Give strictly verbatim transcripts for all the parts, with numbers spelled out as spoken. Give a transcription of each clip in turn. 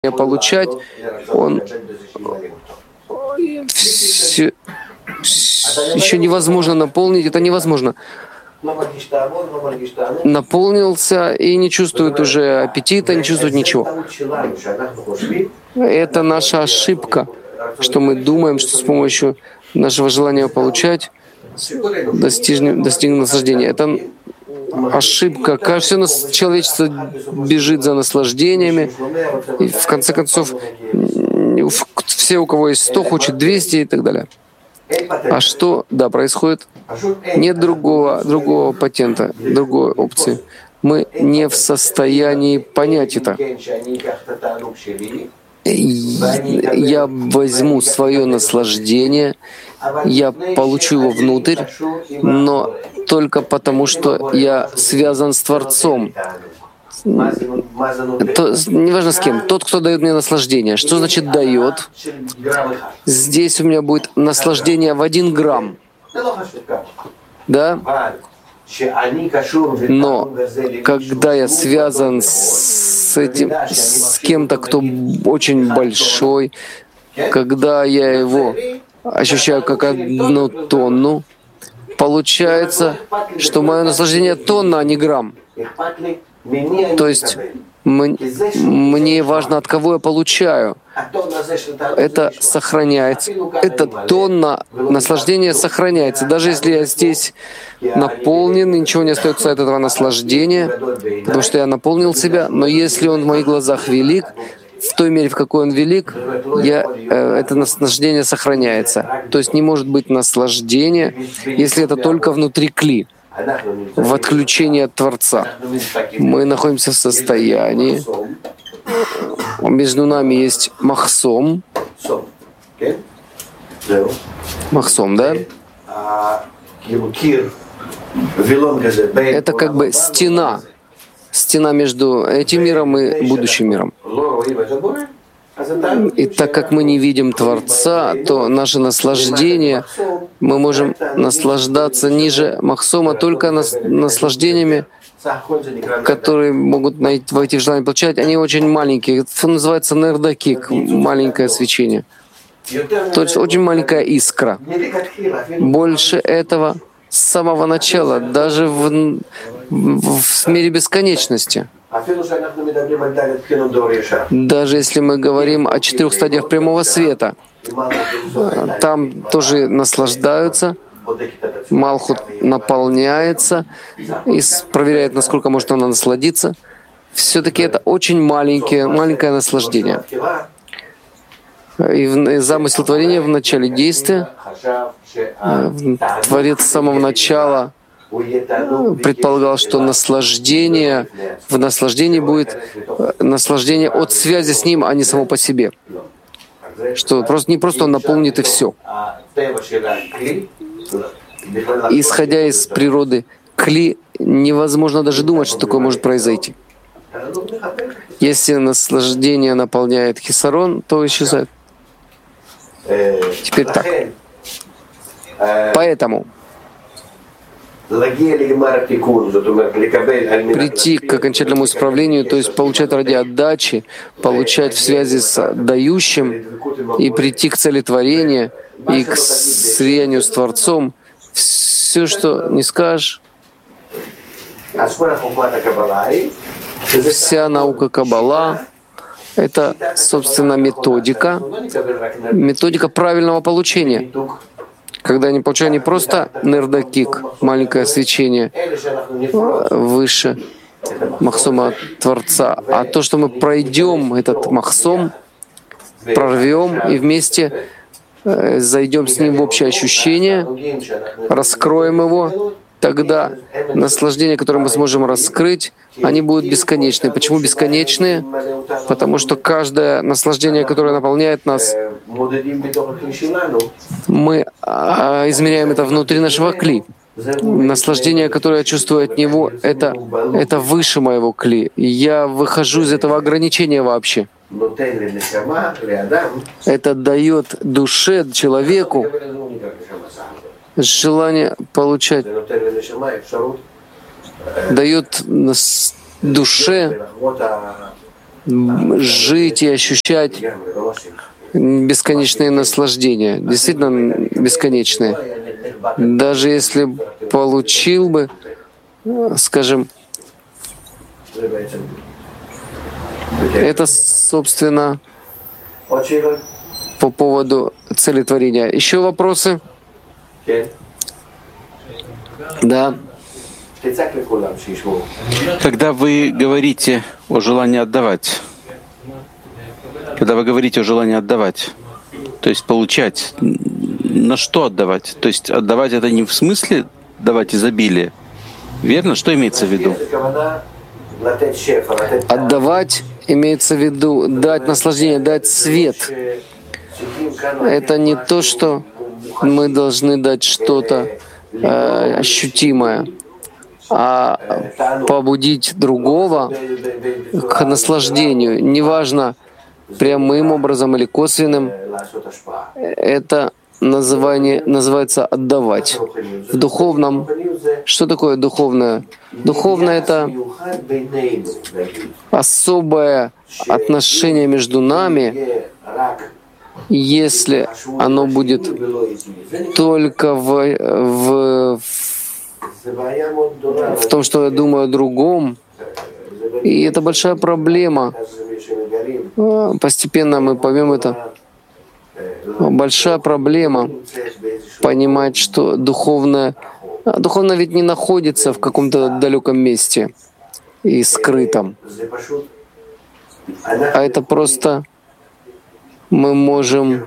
получать, он все, еще невозможно наполнить, это невозможно. Наполнился и не чувствует уже аппетита, не чувствует ничего. Это наша ошибка, что мы думаем, что с помощью нашего желания получать достигнем, достигнем наслаждения. Это ошибка. Все нас, человечество бежит за наслаждениями, и в конце концов все, у кого есть сто, хочет двести и так далее. А что, да, происходит? Нет другого, другого патента, другой опции. Мы не в состоянии понять это. Я возьму свое наслаждение, я получу его внутрь, но только потому, что я связан с Творцом. То, неважно с кем, тот, кто дает мне наслаждение. Что значит дает? Здесь у меня будет наслаждение в один грамм. Да? Но когда я связан с этим, с кем-то, кто очень большой, когда я его ощущаю как одну тонну, получается, что мое наслаждение тонна, а не грамм. То есть мне важно, от кого я получаю. Это сохраняется. Эта тонна наслаждения сохраняется. Даже если я здесь наполнен, ничего не остается от этого наслаждения, потому что я наполнил себя. Но если он в моих глазах велик, в той мере, в какой он велик, я, э, это наслаждение сохраняется. То есть не может быть наслаждения, если это только внутри кли, в отключении от Творца. Мы находимся в состоянии, между нами есть махсом. Махсом, да? Это как бы стена. Стена между этим миром и будущим миром. И так как мы не видим Творца, то наше наслаждение, мы можем наслаждаться ниже махсома только нас, наслаждениями, которые могут найти, войти в желание получать. Они очень маленькие. Это называется нердакик, маленькое свечение. То есть очень маленькая искра. Больше этого с самого начала, даже в, в, в мире бесконечности. Даже если мы говорим о четырех стадиях прямого света, там тоже наслаждаются, Малхут наполняется и проверяет, насколько может она насладиться. Все-таки это очень маленькое, маленькое наслаждение. И замысел творения в начале действия, Творец с самого начала предполагал, что наслаждение, в наслаждении будет наслаждение от связи с Ним, а не само по себе. Что просто, не просто Он наполнит и все. Исходя из природы кли, невозможно даже думать, что такое может произойти. Если наслаждение наполняет хисарон, то исчезает. Теперь так. Поэтому прийти к окончательному исправлению, то есть получать ради отдачи, получать в связи с дающим, и прийти к цели творения и к слиянию с Творцом, все, что не скажешь, вся наука Каббала — это, собственно, методика, методика правильного получения. Когда я не получаю не просто нердакик, маленькое свечение выше махсома Творца, а то, что мы пройдем этот махсом, прорвем и вместе зайдем с ним в общее ощущение, раскроем его, тогда наслаждения, которые мы сможем раскрыть, они будут бесконечны. Почему бесконечные? Потому что каждое наслаждение, которое наполняет нас, мы измеряем это внутри нашего кли. Наслаждение, которое я чувствую от него, это, это выше моего кли. Я выхожу из этого ограничения вообще. Это дает душе, человеку желание получать, дает душе жить и ощущать бесконечные наслаждения, действительно бесконечные. Даже если получил бы, скажем, это, собственно, по поводу цели творения. Еще вопросы? Да. Когда вы говорите о желании отдавать, когда вы говорите о желании отдавать, то есть получать, на что отдавать? То есть отдавать это не в смысле давать изобилие, верно? Что имеется в виду? Отдавать имеется в виду дать наслаждение, дать свет. Это не то, что мы должны дать что-то э, ощутимое, а побудить другого к наслаждению, неважно, прямым образом или косвенным. Это название называется «отдавать». В духовном, что такое духовное? Духовное — это особое отношение между нами, если оно будет только в, в, в том, что я думаю о другом. И это большая проблема. Постепенно мы поймем это. Большая проблема понимать, что духовное, духовное ведь не находится в каком-то далеком месте и скрытом. А это просто мы можем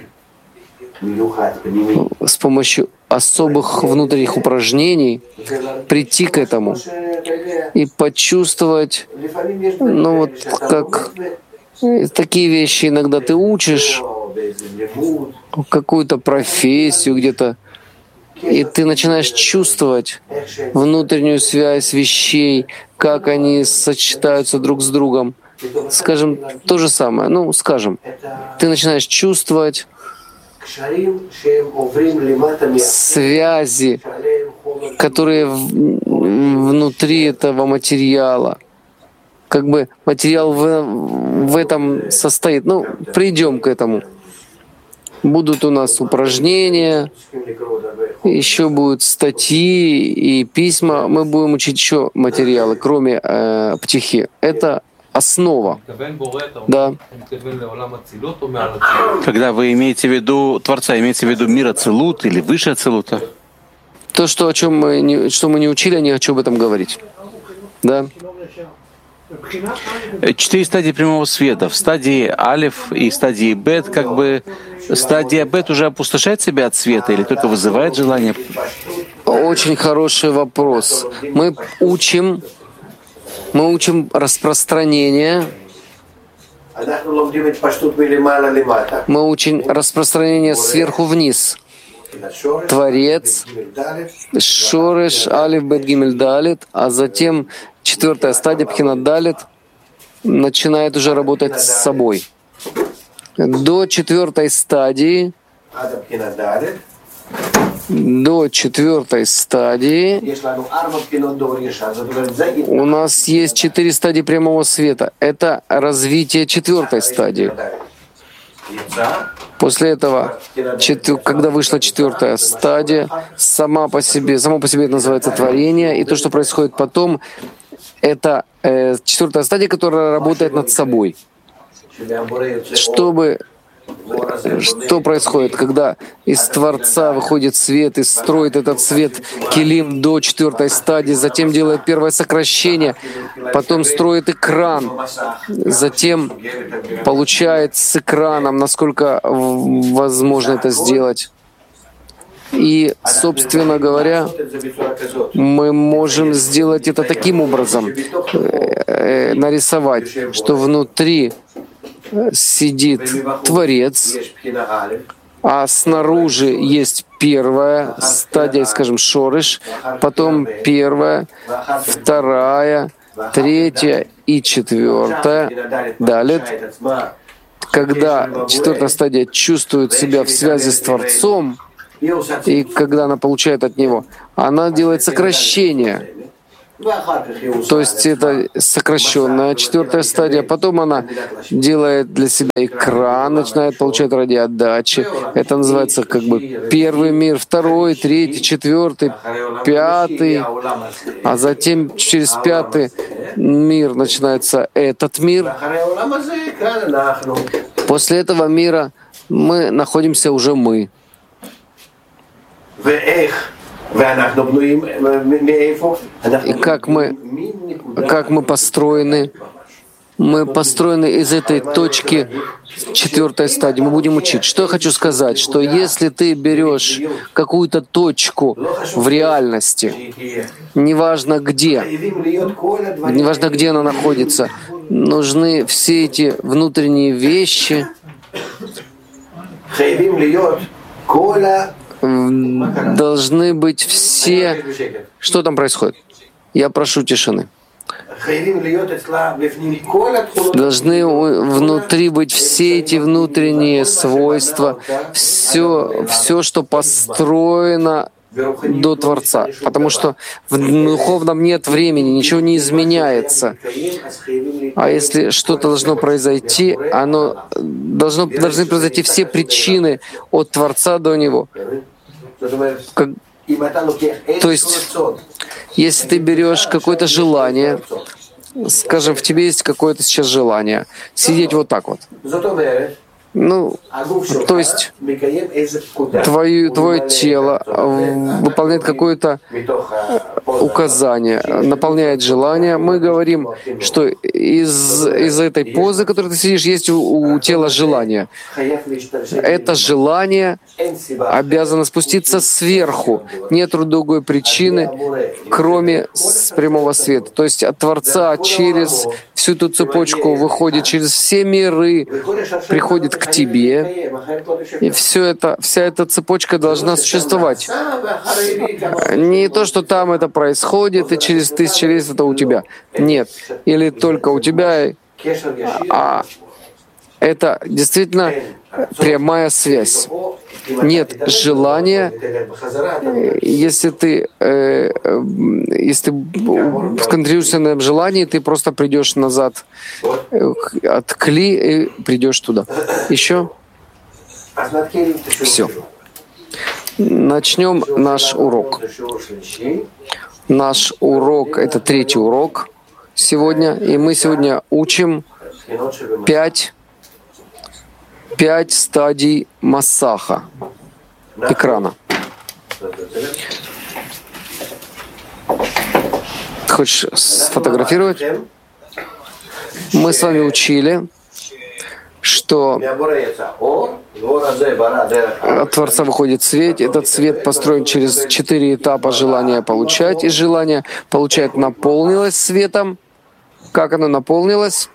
с помощью особых внутренних упражнений прийти к этому и почувствовать, ну вот как такие вещи иногда ты учишь, какую-то профессию где-то, и ты начинаешь чувствовать внутреннюю связь вещей, как они сочетаются друг с другом. Скажем, то же самое. Ну, скажем, ты начинаешь чувствовать связи, которые внутри этого материала. Как бы материал в, в этом состоит. Ну, придем к этому. Будут у нас упражнения, еще будут статьи и письма. Мы будем учить еще материалы, кроме э, птихи. Это основа. Да. Когда вы имеете в виду Творца, имеете в виду мир Ацилут или выше Ацилута? То, что, о чем мы не, что мы не учили, я не хочу об этом говорить. Да. Четыре стадии прямого света. В стадии Алиф и стадии Бет, как бы стадия Бет уже опустошает себя от света или только вызывает желание? Очень хороший вопрос. Мы учим, мы учим распространение. Мы учим распространение сверху вниз. Творец, Шореш, Алиф, Бет, Гимель, Далит, а затем четвертая стадия Пхинат Далит начинает уже работать с собой. До четвертой стадии, до четвертой стадии у нас есть четыре стадии прямого света. Это развитие четвертой стадии. После этого, когда вышла четвертая стадия, сама по себе, само по себе это называется творение, и то, что происходит потом, это э, четвертая стадия, которая работает над собой. Чтобы что происходит, когда из Творца выходит свет и строит этот свет килим до четвертой стадии, затем делает первое сокращение, потом строит экран, затем получает с экраном, насколько возможно это сделать. И, собственно говоря, мы можем сделать это таким образом, нарисовать, что внутри сидит Творец, а снаружи есть первая стадия, скажем, Шореш, потом первая, вторая, третья и четвертая, Далит. Когда четвертая стадия чувствует себя в связи с Творцом, и когда она получает от Него, она делает сокращение. То есть это сокращенная четвертая стадия. Потом она делает для себя экран, начинает получать радиоотдачи. Это называется как бы первый мир, второй, третий, четвертый, пятый. А затем через пятый мир начинается этот мир. После этого мира мы находимся уже мы. И как мы, как мы построены? Мы построены из этой точки четвертой стадии. Мы будем учить. Что я хочу сказать? Что если ты берешь какую-то точку в реальности, неважно где, неважно где она находится, нужны все эти внутренние вещи, должны быть все... Что там происходит? Я прошу тишины. Должны внутри быть все эти внутренние свойства, все, все, что построено до Творца. Потому что в духовном нет времени, ничего не изменяется. А если что-то должно произойти, оно должно, должны произойти все причины от Творца до Него. Как, то есть, если ты берешь какое-то желание, скажем, в тебе есть какое-то сейчас желание сидеть вот так вот. Ну, то есть твое, твое тело выполняет какое-то указание, наполняет желание. Мы говорим, что из, из этой позы, в которой ты сидишь, есть у, у тела желание. Это желание обязано спуститься сверху. Нет другой причины, кроме прямого света. То есть от Творца через всю эту цепочку выходит, через все миры приходит к тебе, и все это, вся эта цепочка должна существовать. Не то, что там это происходит, и через тысячи лет это у тебя. Нет. Или только у тебя, а это действительно прямая связь. Нет желания, если ты, э, если ты сконцентрируешься на желании, ты просто придешь назад от кли и придешь туда. Еще? Все. Начнем наш урок. Наш урок — это третий урок сегодня, и мы сегодня учим пять Пять стадий массаха, экрана. Хочешь сфотографировать? Мы с вами учили, что от Творца выходит свет. Этот свет построен через четыре этапа желания получать. И желание получать наполнилось светом. Как оно наполнилось?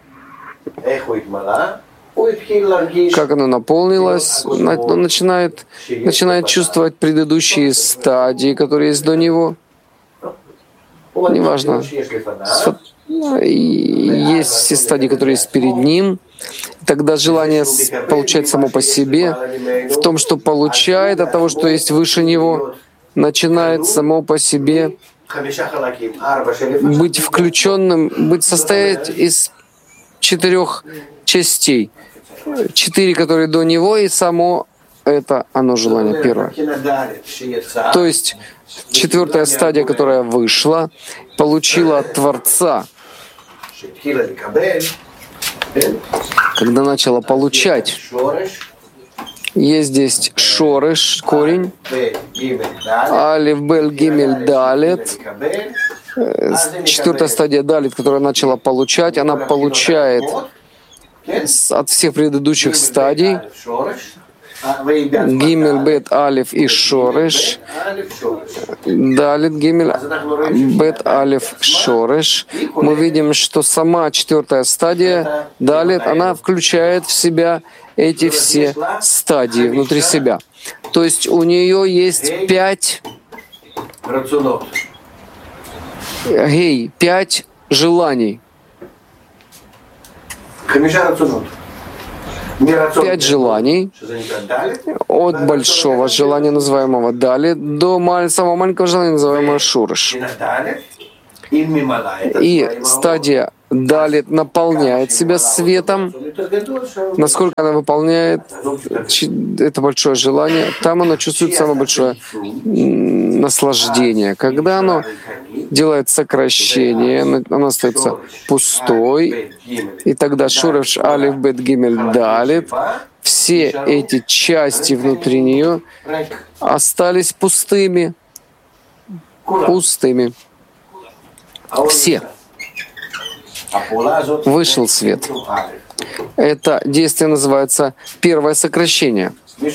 Как оно наполнилось, он начинает, начинает чувствовать предыдущие стадии, которые есть до него. Неважно. Есть все стадии, которые есть перед ним. Тогда желание получать само по себе в том, что получает от того, что есть выше него, начинает само по себе быть включенным, быть состоять из четырех частей. Четыре, которые до него, и само это оно желание первое. То есть четвертая стадия, которая вышла, получила от Творца, когда начала получать. Есть здесь шореш, корень, алиф, бель, гимель, далет. Четвертая стадия далит, которая начала получать, она получает от всех предыдущих стадий. Гимель, бет, алиф и шореш. Далит, гимель, бет, алиф, шореш. Мы видим, что сама четвертая стадия, далит, она включает в себя эти все стадии внутри себя. То есть у нее есть пять, гей, пять желаний. Пять желаний от большого желания, называемого дали, до самого маленького желания, называемого шурыш. И стадия далит наполняет себя светом. Насколько она выполняет это большое желание, там оно чувствует самое большое наслаждение. Когда оно делает сокращение, оно остается пустой, и тогда Шуреш Алиф Бет Гимель Далит, все эти части внутри нее остались пустыми. Пустыми. Все. Вышел свет. Это действие называется первое сокращение.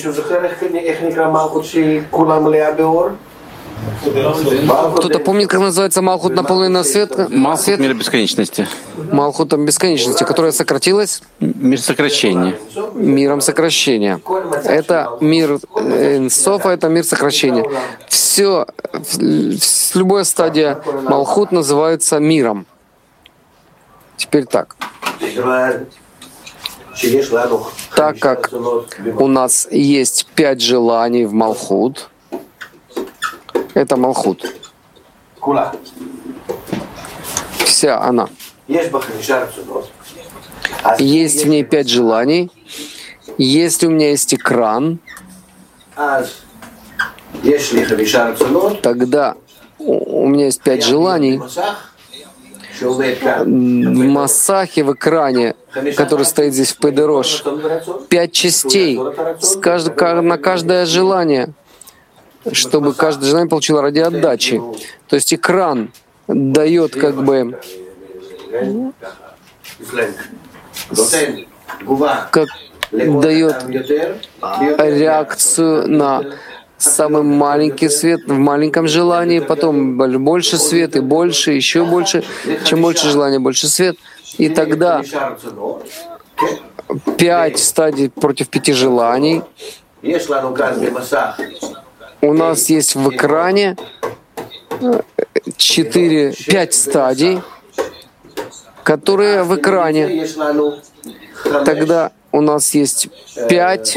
Кто-то помнит, как называется Малхут, наполненный свет? Малхут мира бесконечности. Малхутом бесконечности, которая сократилась? Мир сокращения. Миром сокращения. Это мир Энсофа, это мир сокращения. Все, любая стадия Малхут называется миром. Теперь так. Так как у нас есть пять желаний в Малхут, это Малхут. Вся она. Есть в ней пять желаний. Если у меня есть экран, тогда у меня есть пять желаний. В Масахе, в экране, который стоит здесь в Педерош, пять частей на каждое желание, чтобы каждое желание получило ради отдачи. То есть экран дает как бы как дает реакцию на самый маленький свет в маленьком желании, потом больше свет и больше, еще больше. Чем больше желания, больше свет. И тогда пять стадий против пяти желаний. У нас есть в экране четыре, пять стадий, которые в экране. Тогда у нас есть пять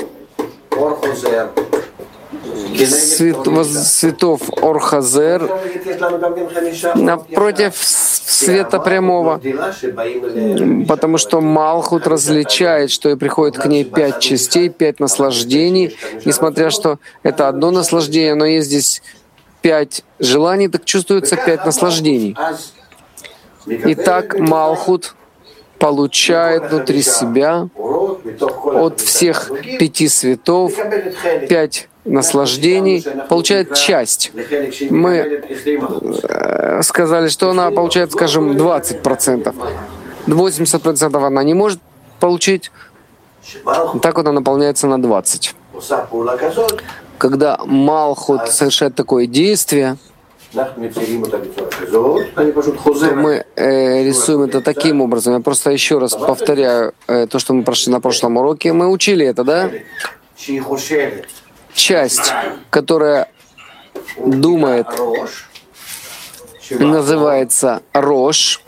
цветов Орхазер напротив света прямого, потому что Малхут различает, что и приходит к ней пять частей, пять наслаждений, несмотря что это одно наслаждение, но есть здесь пять желаний, так чувствуется пять наслаждений. Итак, Малхут получает внутри себя от всех пяти светов пять наслаждений, получает часть. Мы сказали, что она получает, скажем, двадцать процентов. восемьдесят процентов она не может получить. Так вот она наполняется на двадцать. Когда Малхут совершает такое действие, мы э, рисуем это таким образом. Я просто еще раз повторяю э, то, что мы прошли на прошлом уроке. Мы учили это, да? Часть, которая думает, называется Рош.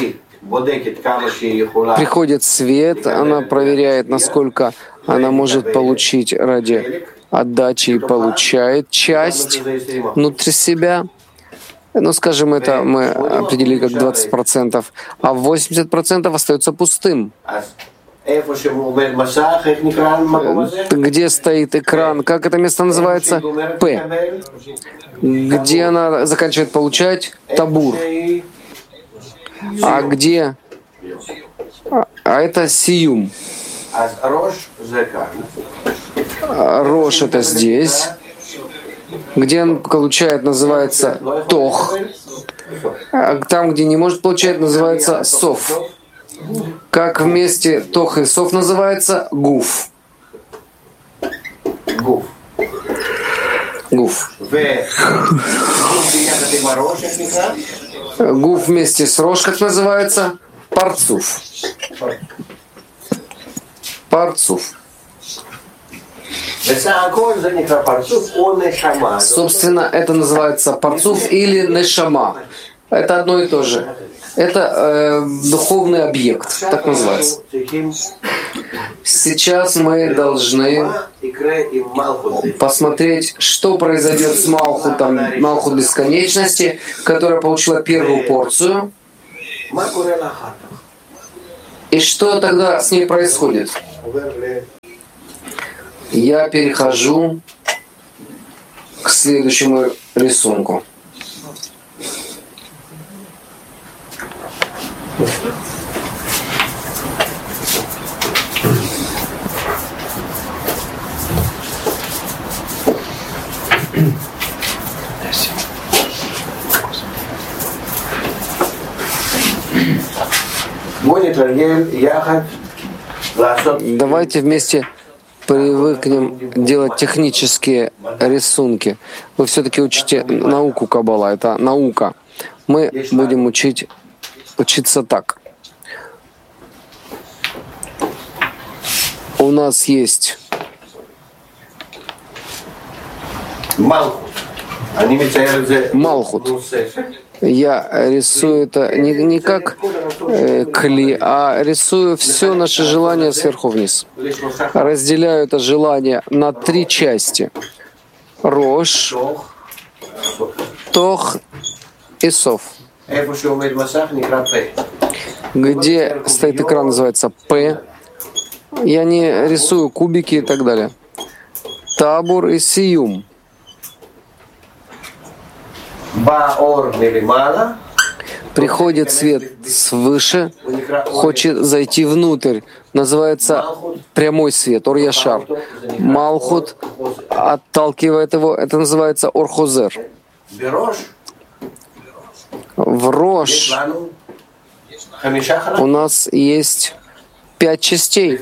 Приходит свет, она проверяет, насколько она может получить ради отдачи и получает часть внутри себя. Ну, скажем, это мы определили как двадцать процентов, а восемьдесят процентов остается пустым. Где стоит экран? Как это место называется? П. Где она заканчивает получать? Табур. А где? А это сиюм. Рош это здесь. Где он получает, называется тох. А там, где не может получать, называется соф. Как вместе тох и соф называется? Гуф. Гуф. Гуф. Гуф вместе с рош, как называется? Парцуф. Парцуф. Собственно, это называется парцуф или нешама. Это одно и то же. Это э, духовный объект, так называется. Сейчас мы должны посмотреть, что произойдет с Малхутом, Малхут бесконечности, которая получила первую порцию, и что тогда с ней происходит. Я перехожу к следующему рисунку. Давайте вместе привыкнем делать технические рисунки. Вы все-таки учите науку Каббала, это наука. Мы будем учить, учиться так. У нас есть Малхут. Я рисую это не, не как э, кли, а рисую все наше желание сверху вниз. Разделяю это желание на три части. Рош, Тох и Сов. Где стоит экран, называется П. Я не рисую кубики и так далее. Табур и Сиюм. Приходит свет свыше, хочет зайти внутрь. Называется прямой свет, Ор-Яшар. Малхут отталкивает его, это называется Ор-Хозер. В Рош у нас есть пять частей.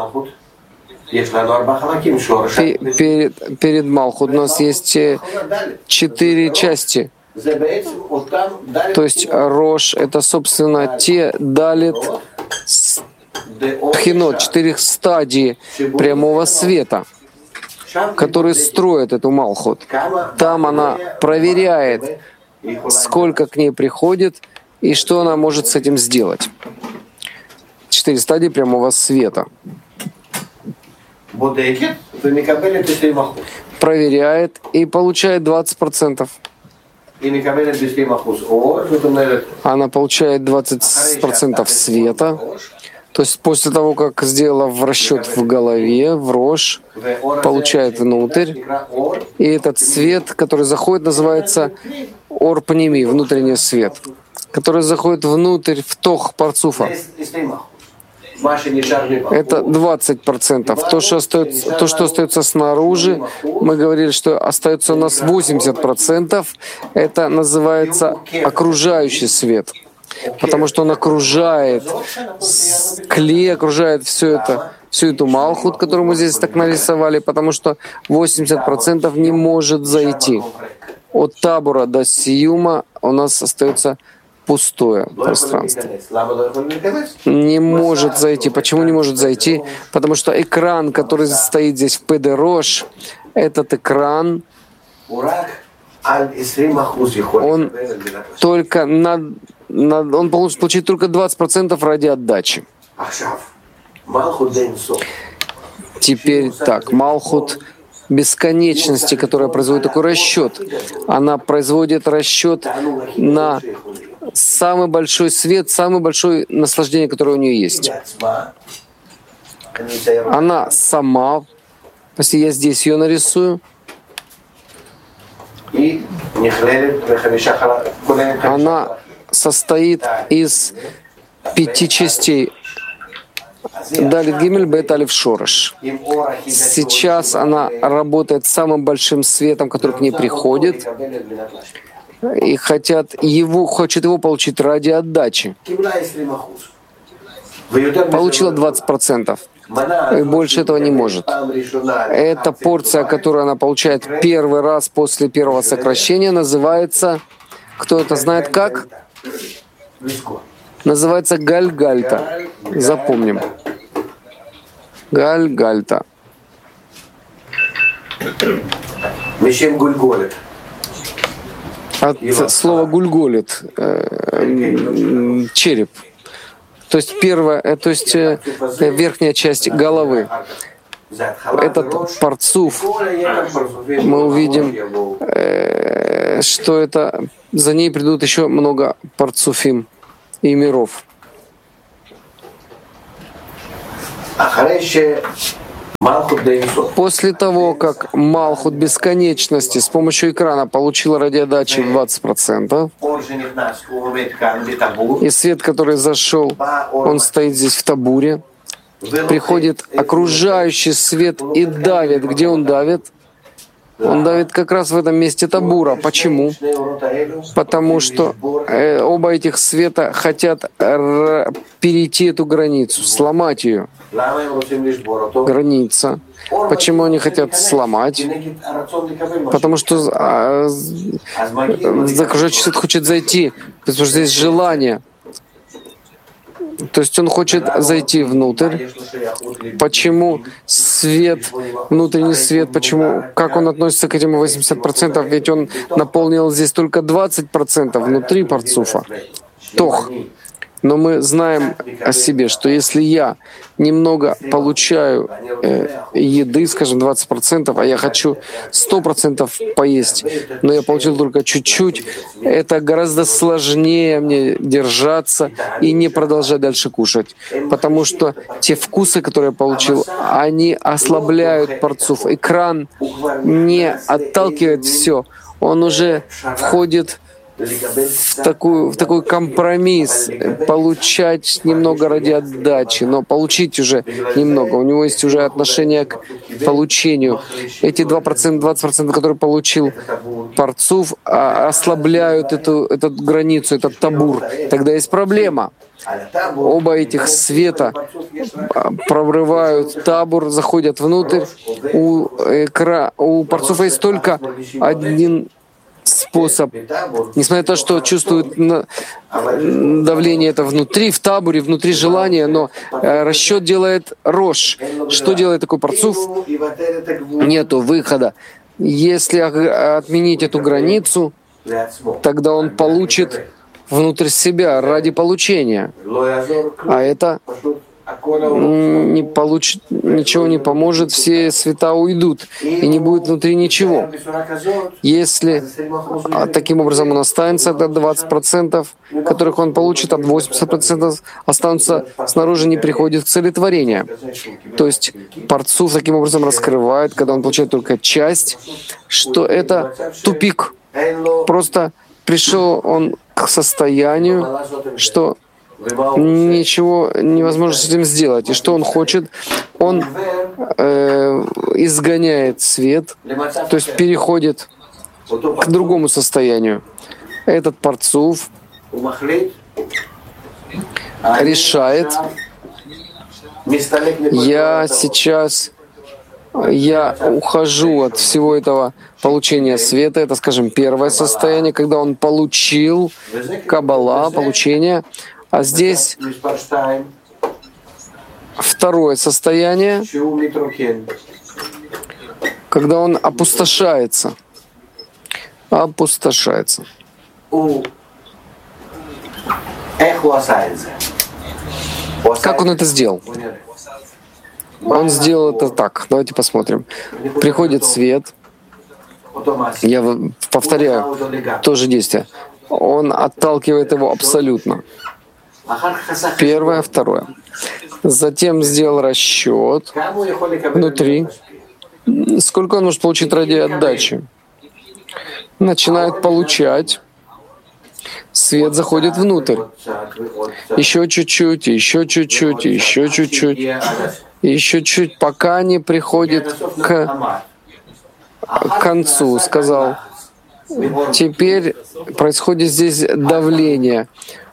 Перед, перед Малхут у нас есть четыре части. То есть Рош — это, собственно, те далит пхинот, четырех стадий прямого света, которые строят эту Малхут. Там она проверяет, сколько к ней приходит и что она может с этим сделать. Четыре стадии прямого света. Проверяет и получает двадцать процентов. Она получает двадцать процентов света. То есть после того, как сделала в расчет в голове, в Рош, получает внутрь. И этот свет, который заходит, называется Ор-Пними, внутренний свет, который заходит внутрь в Тох Парцуфа. Это двадцать процентов. То, что остается, то, что остается снаружи, мы говорили, что остается у нас восемьдесят процентов. Это называется окружающий свет. Потому что он окружает клей, окружает все это, всю эту Малхут, которую мы здесь так нарисовали, потому что восемьдесят процентов не может зайти. От Табура до Сиюма у нас остается пустое пространство. Не может зайти. Почему не может зайти? Потому что экран, который стоит здесь в пэ дэ Рош, этот экран, он только на, на, он получит только двадцать процентов ради отдачи. Теперь так, Малхут бесконечности, которая производит такой расчет, она производит расчет на самый большой свет, самое большое наслаждение, которое у нее есть. Она сама, если я здесь ее нарисую, она состоит из пяти частей. Далит Гимель, Бет Алиф Шорош. Сейчас она работает самым большим светом, который к ней приходит, и хотят его, хочет его получить ради отдачи. Получила двадцать процентов. И больше этого не может. Эта порция, которую она получает первый раз после первого сокращения, называется, кто это знает как? Называется Гальгальта. Запомним. Гальгальта. От слова гульголит, череп. То есть первая, э, то есть э, верхняя часть головы. Этот парцуф, мы увидим, э, что это за ней придут еще много парцуфим и миров. После того, как Малхут бесконечности с помощью экрана получила радиоотдачи в двадцать процентов, и свет, который зашел, он стоит здесь в табуре, приходит окружающий свет и давит. Где он давит? Он давит как раз в этом месте табура. Почему? Потому что э, оба этих света хотят р- перейти эту границу, сломать ее. Граница. Почему они хотят сломать? Потому что а, окружающий свет хочет зайти, потому что здесь желание. То есть он хочет зайти внутрь. Почему свет, внутренний свет, почему, как он относится к этим восемьдесят процентов? Ведь он наполнил здесь только двадцать процентов внутри парцуфа. Тох. Но мы знаем о себе, что если я немного получаю э, еды, скажем, двадцать процентов, а я хочу сто процентов поесть, но я получил только чуть-чуть, это гораздо сложнее мне держаться и не продолжать дальше кушать. Потому что те вкусы, которые я получил, они ослабляют парцуф. Экран не отталкивает все, он уже входит в, такую, в такой компромисс, получать немного ради отдачи, но получить уже немного. У него есть уже отношение к получению. Эти два процента, двадцать процентов, которые получил парцуф, ослабляют эту, эту границу, этот табур. Тогда есть проблема. Оба этих света прорывают табур, заходят внутрь. У, экра... у парцуфа есть только один способ, несмотря на то, что чувствует давление это внутри, в табуре, внутри желания, но расчет делает рош. Что делает такой парцуф? Нету выхода. Если отменить эту границу, тогда он получит внутрь себя ради получения. А это не получит, ничего не поможет, все света уйдут, и не будет внутри ничего. Если а, таким образом он останется до двадцать процентов, которых он получит, а восемьдесят процентов останутся снаружи, не приходит к целетворению. То есть парцуф таким образом раскрывает, когда он получает только часть, что это тупик. Просто пришел он к состоянию, что ничего невозможно с этим сделать. И что он хочет? Он э, изгоняет свет, то есть переходит к другому состоянию. Этот парцуф решает: я сейчас я ухожу от всего этого получения света. Это, скажем, первое состояние, когда он получил каббала, получение. А здесь второе состояние, когда он опустошается. Опустошается. Как он это сделал? Он сделал это так. Давайте посмотрим. Приходит свет. Я повторяю то же действие. Он отталкивает его абсолютно. Первое, второе. Затем сделал расчет внутри. Сколько он может получить ради отдачи? Начинает получать. Свет заходит внутрь. Еще чуть-чуть, еще чуть-чуть, еще чуть-чуть, еще чуть, пока не приходит к концу. Сказал, теперь происходит здесь давление.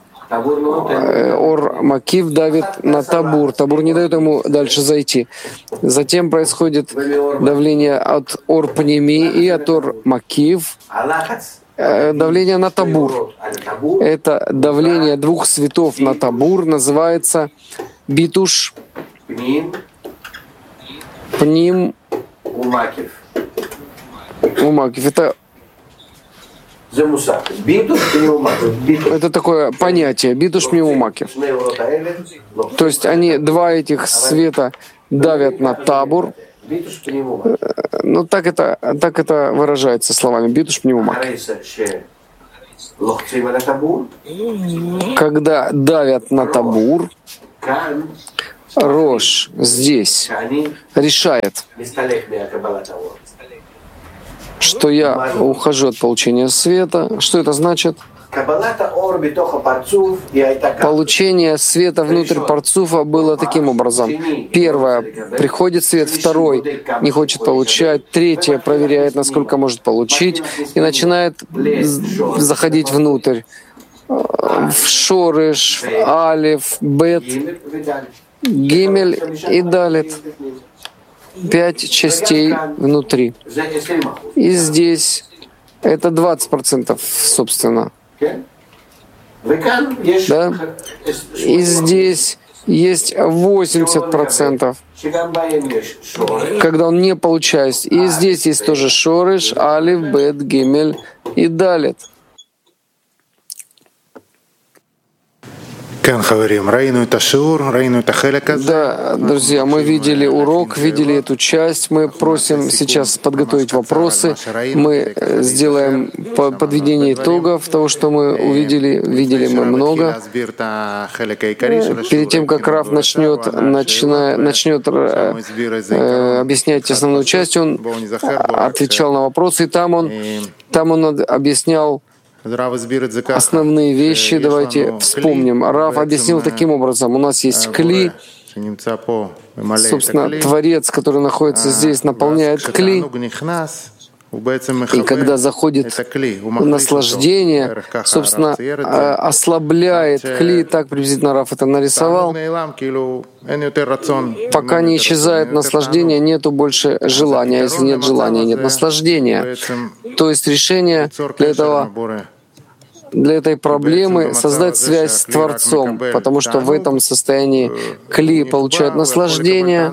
Ор Макив давит на табур. Табур не дает ему дальше зайти. Затем происходит давление от Ор Пними и от Ор Макив. Давление на табур. Это давление двух светов на табур называется битуш пним умакив. Это Это такое понятие битуш пнеумаки. То есть они, два этих света, давят на табур. Ну так это, так это выражается словами битуш пнеумаки. Когда давят на табур, Рош здесь решает, что я ухожу от получения света. Что это значит? Получение света внутрь парцуфа было таким образом. Первое — приходит свет, второй — не хочет получать, третье — проверяет, насколько может получить, и начинает заходить внутрь. В шореш, в алиф, бет, гимель и далит. Пять частей внутри. И здесь это двадцать процентов, собственно. Да? И здесь есть восемьдесят процентов, когда он не получает. И здесь есть тоже шореш, алиф, бет, гимель и далит. Да, друзья, мы видели урок, видели эту часть. Мы просим сейчас подготовить вопросы. Мы сделаем подведение итогов того, что мы увидели. Видели мы много. Перед тем, как Рав начнет, начина, начнет э, объяснять основную часть, он отвечал на вопросы, и там он, там он объяснял основные вещи. Давайте вспомним. Рав объяснил таким образом. У нас есть кли, собственно, Творец, который находится здесь, наполняет кли. И когда заходит наслаждение, собственно, ослабляет кли, так приблизительно Рав это нарисовал. Пока не исчезает наслаждение, нету больше желания. Если нет желания, нет наслаждения. То есть решение для этого, для этой проблемы создать связь с Творцом, потому что в этом состоянии кли получает наслаждение.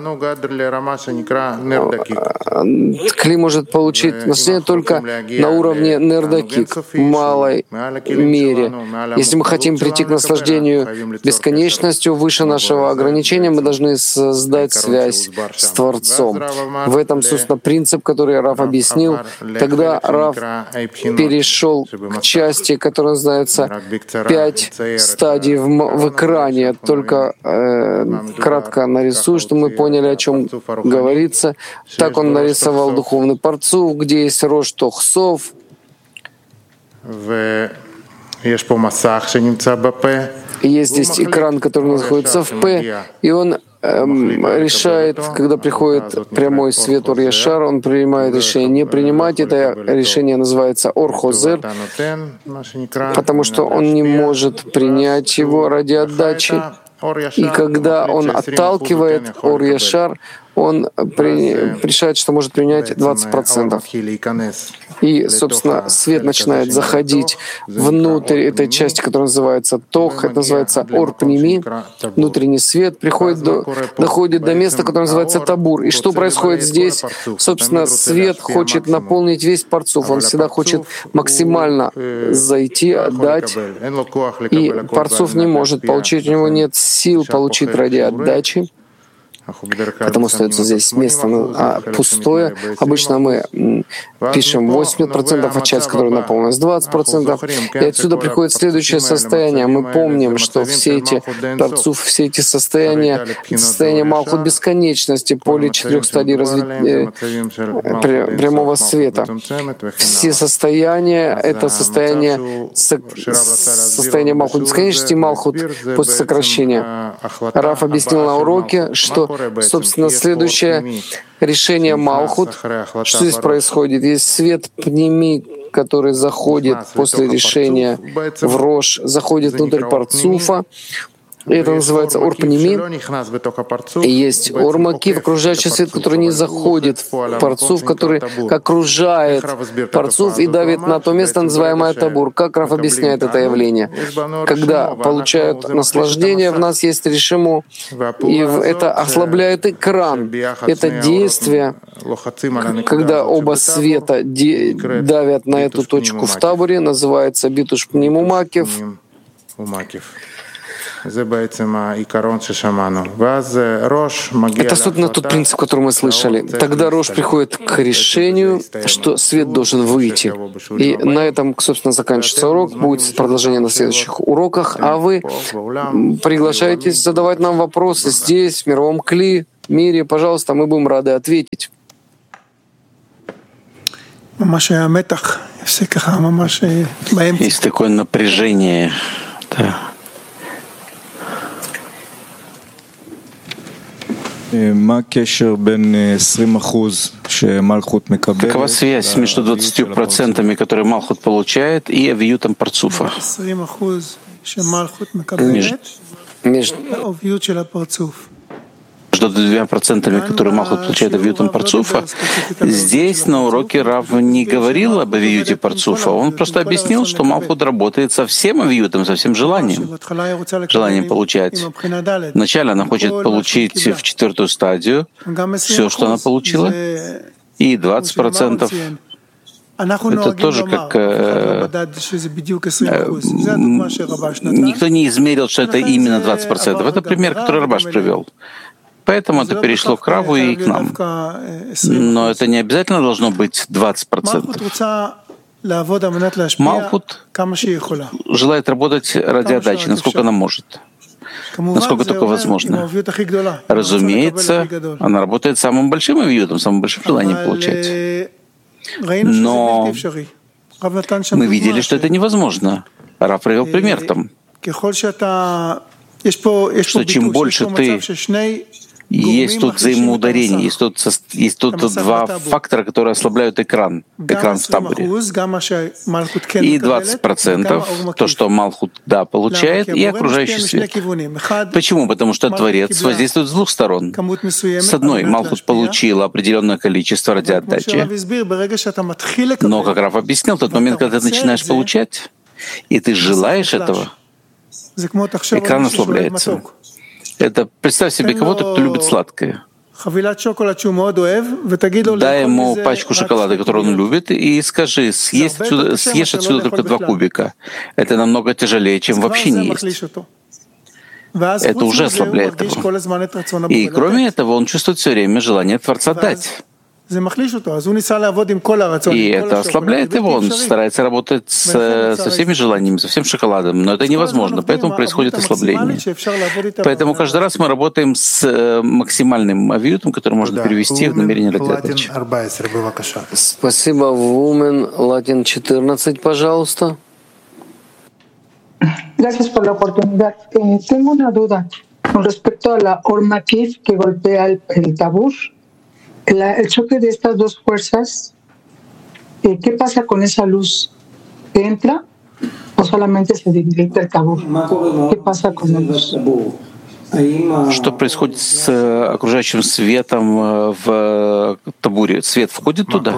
Кли может получить наслаждение только на уровне нердакик, в малой мере. Если мы хотим прийти к наслаждению бесконечностью выше нашего ограничения, мы должны создать связь с Творцом. В этом, собственно, принцип, который Рав объяснил. Тогда Рав перешел к части, которая называется «Пять стадий в, в экране». Только э, кратко нарисую, чтобы мы поняли, о чем говорится. Так он нарисовал духовный парцуф, где есть рош тохсов. Есть здесь экран, который находится в П, и он решает, когда приходит прямой свет Ор-Яшар, он принимает решение не принимать. Это решение называется Ор-Хозер, потому что он не может принять его ради отдачи. И когда он отталкивает Ор-Яшар, он при, решает, что может принять двадцать процентов. И, собственно, свет начинает заходить внутрь этой части, которая называется Тох, это называется Ор-Пними, внутренний свет, приходит до, доходит до места, которое называется Табур. И что происходит здесь? Собственно, свет хочет наполнить весь парцуф, он всегда хочет максимально зайти, отдать, и парцуф не может получить, у него нет сил получить ради отдачи. Потому остается здесь место а, пустое. Обычно мы пишем восемьдесят процентов, а часть, которая наполнилась двадцать процентов. И отсюда приходит следующее состояние. Мы помним, что все эти парцуф, все эти состояния, состояние Малхут бесконечности, поле четырех стадий развития прямого света. Все состояния — это состояние, состояние Малхут бесконечности, Малхут после сокращения. Рав объяснил на уроке, что собственно, следующее решение Малхут. Что здесь происходит? Есть свет пними, который заходит после решения в Рош, заходит внутрь парцуфа. И это называется орпаними. И есть ормакив, окружающий свет, который не заходит в парцуф, который окружает парцуф и давит на то место, называемое табур. Как Рав объясняет это явление? Когда получают наслаждение, в нас есть решимо, и это ослабляет экран. Это действие, когда оба света давят на эту точку в таборе, называется битуш пнимумакив. Это, собственно, тот принцип, который мы слышали. Тогда Рош приходит к решению, что свет должен выйти. И на этом, собственно, заканчивается урок. Будет продолжение на следующих уроках. А вы приглашаетесь задавать нам вопросы здесь, в мировом кли, мире. Пожалуйста, мы будем рады ответить. Есть такое напряжение. Да. Какова связь между двадцатью процентами, которые Малхут получает, и авиютом парцуфа? Между, между двумя процентами, которые Малхут получает авиютом парцуфа, здесь на уроке Рав не говорил об авиюте парцуфа, он просто объяснил, что Малхут работает со всем авиютом, со всем желанием, желанием получать. Вначале она хочет получить в четвертую стадию все, что она получила, и двадцать процентов. Это тоже как... Э, э, никто не измерил, что это именно двадцать процентов. Это пример, который Рабаш привел. Поэтому это перешло к Раву и к нам. Но это не обязательно должно быть двадцать процентов. Малхут желает работать ради отдачи, насколько она может, насколько только возможно. Разумеется, она работает самым большим авиютом, самым большим желанием получать. Но мы видели, что это невозможно. Рав привел пример там, что чем больше ты... Есть тут взаимоударение, есть тут, есть тут два фактора, которые ослабляют экран, экран в таборе. И двадцать процентов, то, что Малхут, да, получает, и окружающий свет. Почему? Потому что Творец воздействует с двух сторон. С одной, Малхут получил определенное количество ради отдачи, но, как Рав объяснил, в тот момент, когда ты начинаешь получать, и ты желаешь этого, экран ослабляется. Это представь себе кого-то, кто любит сладкое. Дай ему пачку шоколада, которую он любит, и скажи, съесть отсюда, съешь отсюда только два кубика. Это намного тяжелее, чем вообще не есть. Это уже ослабляет его. И кроме этого, он чувствует все время желание Творца дать. И это ослабляет его, он старается работать с, со всеми желаниями, со всем шоколадом, но это невозможно, поэтому происходит ослабление. Поэтому каждый раз мы работаем с максимальным авиютом, который можно перевести в намерение ради отдачи. Спасибо. Вумен, Латин четырнадцать, пожалуйста. Gracias por la oportunidad. Eh, tengo una duda con respecto a la Ormakif que golpea el, el tabur. El, el choque de estas dos fuerzas, eh, ¿qué pasa con esa luz? ¿Entra o solamente se debilita el tabur? ¿Qué pasa con la luz? Что происходит с окружающим светом в табуре? Свет входит туда?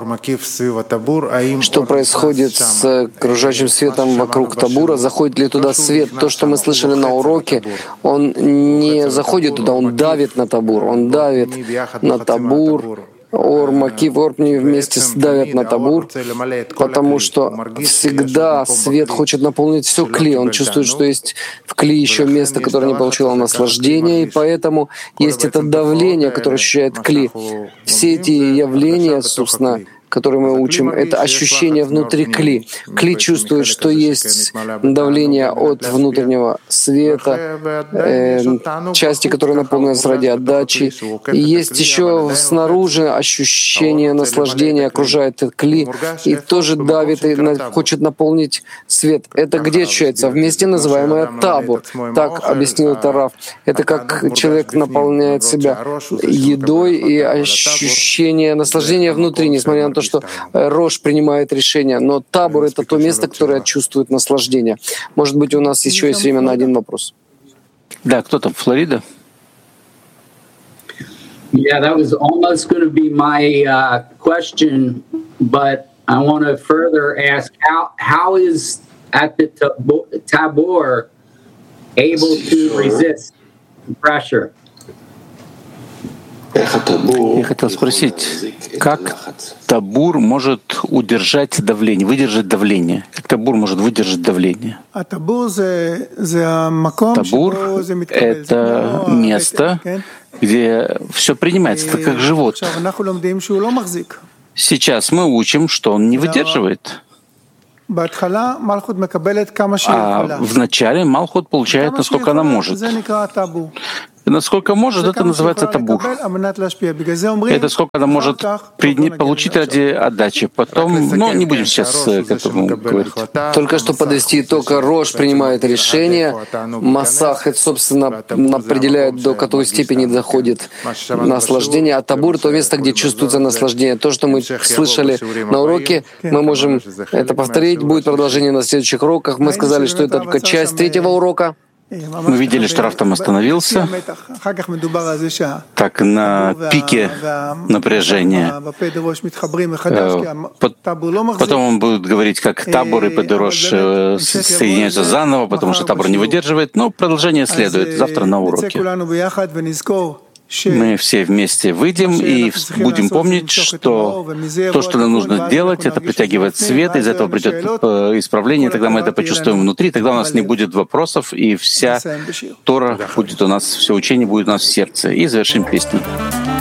Что происходит с окружающим светом вокруг табура? Заходит ли туда свет? То, что мы слышали на уроке, он не заходит туда, он давит на табур, он давит на табур. Ор, Макив, Орпни вместе давят на табур, потому что всегда свет хочет наполнить все кли. Он чувствует, что есть в кли еще место, которое не получило наслаждения, и поэтому есть это давление, которое ощущает кли. Все эти явления, собственно, которые мы учим, это ощущение внутри кли. Кли чувствует, что есть давление от внутреннего света, э, части, которые наполнены ради отдачи. И есть еще снаружи ощущение наслаждения, окружает кли, и тоже давит и хочет наполнить свет. Это где ощущается? В месте, называемое табур. Так объяснил это Рав. Это как человек наполняет себя едой и ощущение наслаждения внутри, несмотря на то, что Рош принимает решение, но табур — это то место, которое чувствует наслаждение. Может быть, у нас еще есть время на один вопрос. Да, кто там? Флорида? Yeah, that was almost going to be my uh, question, but I want to further ask how how is at the Tabor able to resist pressure? Я хотел спросить, как Табур может удержать давление, выдержать давление? Как Табур может выдержать давление? Табур — это место, где все принимается, это как живот. Сейчас мы учим, что он не выдерживает. А вначале Малхут получает, насколько она может. И насколько может, это называется табур. Это сколько она может получить ради отдачи. Потом, ну, не будем сейчас к этому говорить. Только что подвести итог, Рош принимает решение, Масах, это, собственно, определяет, до какой степени доходит наслаждение, а табур — то место, где чувствуется наслаждение. То, что мы слышали на уроке, мы можем это повторить, будет продолжение на следующих уроках. Мы сказали, что это только часть третьего урока. Мы видели, что Рав там остановился, так на пике напряжения. Потом он будет говорить, как Табор и Педерош соединяются заново, потому что Табор не выдерживает. Но продолжение следует завтра на уроке. Мы все вместе выйдем и будем помнить, что то, что нам нужно делать, это притягивать свет, из этого придет исправление, тогда мы это почувствуем внутри, тогда у нас не будет вопросов, и вся Тора будет у нас, все учение будет у нас в сердце. И завершим песню.